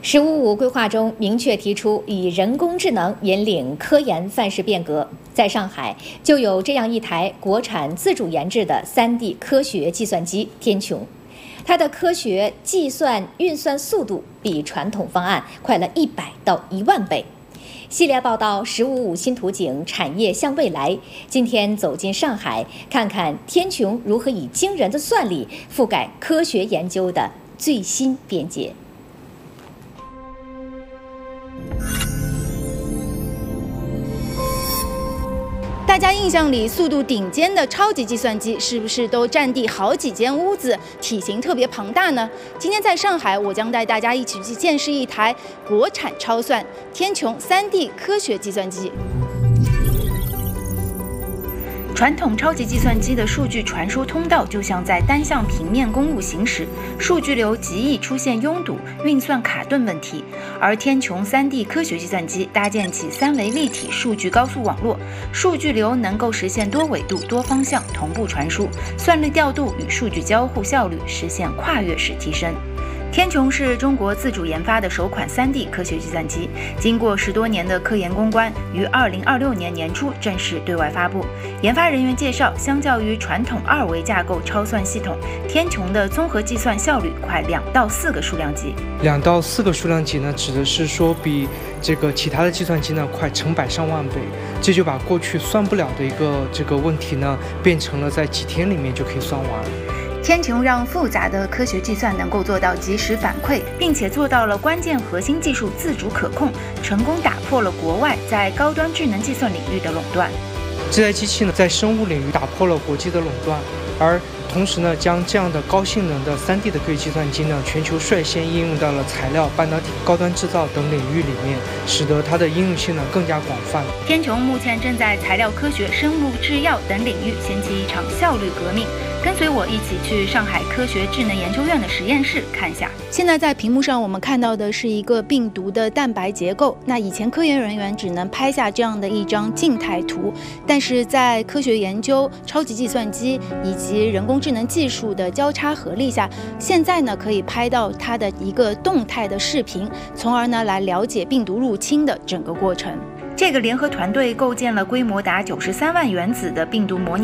“15+5”规划中明确提出以人工智能引领科研范式变革。在上海，就有这样一台国产自主研制的3D 科学计算机“天穹”，它的科学计算运算速度比传统方案快了100到1万倍。系列报道“15+5新图景，产业向未来”。今天走进上海，看看天穹如何以惊人的算力覆盖科学研究的最新边界。 大家印象里，速度顶尖的超级计算机是不是都占地好几间屋子，体型特别庞大呢？今天在上海，我将带大家一起去见识一台国产超算天穹3D 科学计算机。传统超级计算机的数据传输通道就像在单向平面公路行驶，数据流极易出现拥堵、运算卡顿问题。而天穹3D 科学计算机搭建起3维立体数据高速网络，数据流能够实现多纬度、多方向同步传输，算力调度与数据交互效率实现跨越式提升。天穹是中国自主研发的首款3D 科学计算机，经过10多年的科研攻关，于2026年年初正式对外发布。研发人员介绍，相较于传统2维架构超算系统，天穹的综合计算效率快2到4个数量级。 2到4个数量级呢，指的是说比其他的计算机呢快成百上万倍，这就把过去算不了的一个问题呢，变成了在几天里面就可以算完。 天穹让复杂的科学计算能够做到及时反馈，并且做到了关键核心技术自主可控，成功打破了国外在高端智能计算领域的垄断。 这台机器呢，在生物领域打破了国际的垄断，而同时呢，将这样的高性能的3D 的科学计算机呢，全球率先应用到了材料、半导体、高端制造等领域里面，使得它的应用性呢更加广泛。 天穹目前正在材料科学、生物制药等领域掀起一场效率革命。跟随我一起去上海科学智能研究院的实验室看一下。现在在屏幕上我们看到的是一个病毒的蛋白结构。那以前科研人员只能拍下这样的一张静态图，但是在科学研究、超级计算机以及人工智能技术的交叉合力下，现在呢可以拍到它的一个动态的视频，从而呢来了解病毒入侵的整个过程。这个联合团队构建了规模达93万原子的病毒模拟